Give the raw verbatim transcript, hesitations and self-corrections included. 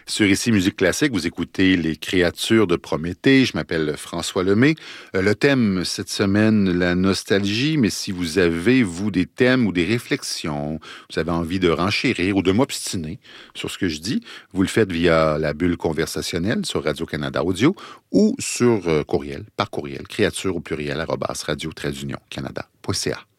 Sur Ici Musique Classique, vous écoutez Les créatures de Prométhée. Je m'appelle François Lemay. Euh, le thème cette semaine, la nostalgie, mais si vous avez, vous, des thèmes ou des réflexions, vous avez envie de renchérir ou de m'obstiner sur ce que je dis, vous le faites via la bulle conversationnelle sur Radio-Canada Audio ou sur euh, courriel, par courriel, créature au pluriel, arobase radio-canada.ca.